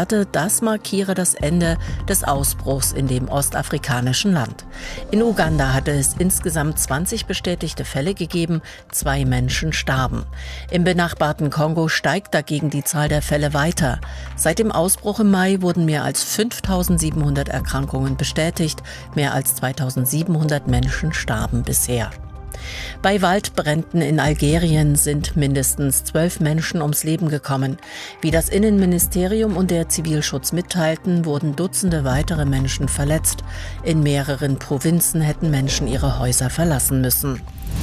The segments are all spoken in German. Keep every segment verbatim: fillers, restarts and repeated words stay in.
Experte, das markiere das Ende des Ausbruchs in dem ostafrikanischen Land. In Uganda hatte es insgesamt zwanzig bestätigte Fälle gegeben, zwei Menschen starben. Im benachbarten Kongo steigt dagegen die Zahl der Fälle weiter. Seit dem Ausbruch im Mai wurden mehr als fünftausendsiebenhundert Erkrankungen bestätigt, mehr als zweitausendsiebenhundert Menschen starben bisher. Bei Waldbränden in Algerien sind mindestens zwölf Menschen ums Leben gekommen. Wie das Innenministerium und der Zivilschutz mitteilten, wurden Dutzende weitere Menschen verletzt. In mehreren Provinzen hätten Menschen ihre Häuser verlassen müssen.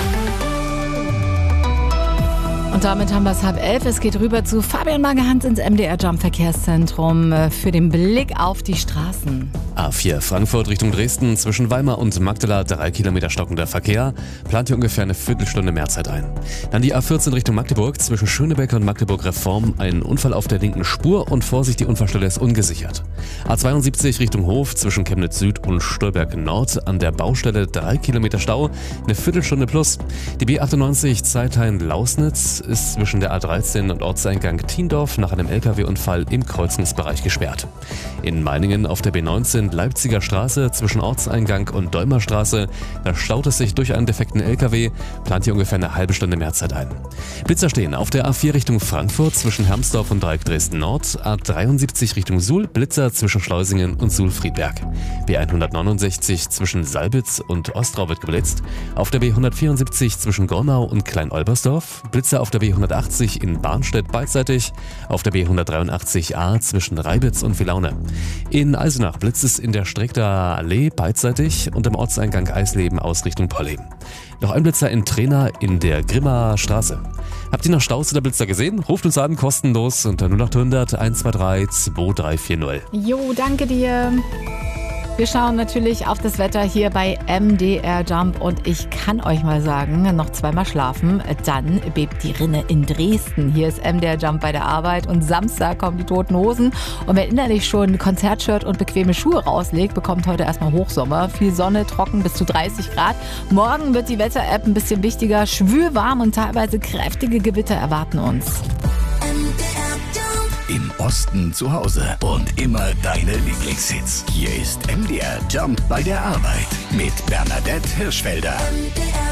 Und damit haben wir es halb elf. Es geht rüber zu Fabian Magehans ins M D R Jump Verkehrszentrum für den Blick auf die Straßen. A vier Frankfurt Richtung Dresden, zwischen Weimar und Magdala drei Kilometer stockender Verkehr, plant hier ungefähr eine Viertelstunde Mehrzeit ein. Dann die A vierzehn Richtung Magdeburg, zwischen Schönebeck und Magdeburg Reform, ein Unfall auf der linken Spur und Vorsicht, die Unfallstelle ist ungesichert. A zweiundsiebzig Richtung Hof, zwischen Chemnitz Süd und Stolberg Nord, an der Baustelle drei Kilometer Stau, eine Viertelstunde plus. Die B achtundneunzig Zeithain-Lausnitz ist zwischen der A dreizehn und Ortseingang Thiendorf nach einem L K W-Unfall im Kreuzungsbereich gesperrt. In Meiningen auf der B neunzehn Leipziger Straße zwischen Ortseingang und Dolmerstraße, da staut es sich durch einen defekten L K W, plant hier ungefähr eine halbe Stunde Mehrzeit ein. Blitzer stehen auf der A vier Richtung Frankfurt zwischen Hermsdorf und Dreieck Dresden Nord, A dreiundsiebzig Richtung Suhl, Blitzer zwischen Schleusingen und Suhl-Friedberg. B hundertneunundsechzig zwischen Salbitz und Ostrau wird geblitzt, auf der B hundertvierundsiebzig zwischen Gornau und Klein-Olbersdorf, Blitzer auf der B hundertachtzig in Barnstedt beidseitig, auf der B hundertdreiundachtzig A zwischen Reibitz und Vilaune. In Eisenach blitzt es in der Streckter Allee beidseitig und im Ortseingang Eisleben aus Richtung Polling. Noch ein Blitzer in Trena in der Grimmer Straße. Habt ihr noch Staus oder Blitzer gesehen? Ruft uns an, kostenlos unter null acht hundert eins zwei drei zwei drei vier null. Jo, danke dir. Wir schauen natürlich auf das Wetter hier bei M D R Jump und ich kann euch mal sagen, noch zweimal schlafen, dann bebt die Rinne in Dresden. Hier ist M D R Jump bei der Arbeit und Samstag kommen die Toten Hosen. Und wer innerlich schon Konzertshirt und bequeme Schuhe rauslegt, bekommt heute erstmal Hochsommer. Viel Sonne, trocken bis zu dreißig Grad. Morgen wird die Wetter-App ein bisschen wichtiger. Schwül warm und teilweise kräftige Gewitter erwarten uns. Im Osten zu Hause und immer deine Lieblingshits. Hier ist M D R Jump bei der Arbeit mit Bernadette Hirschfelder.